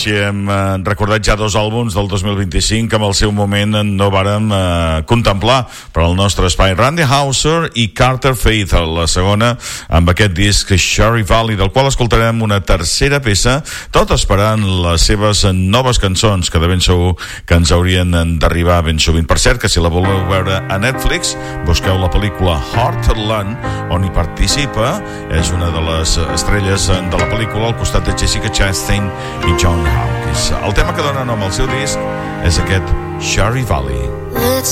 així hem recordat ja 2 àlbums del 2025 que en el seu moment no vàrem contemplar per al nostre espai. Randy Houser i Carter Faith, la segona amb aquest disc Cherry Valley, del qual escoltarem una tercera peça, tot esperant les seves noves cançons, que de ben segur que ens haurien d'arribar ben sovint. Per cert, que si la voleu veure a Netflix, busqueu la pel·lícula Heartland, on hi participa, és una de les estrelles de la pel·lícula al costat de Jessica Chastain i John Hawkins. El tema que dona nom al seu disc és aquest Cherry Valley. Let's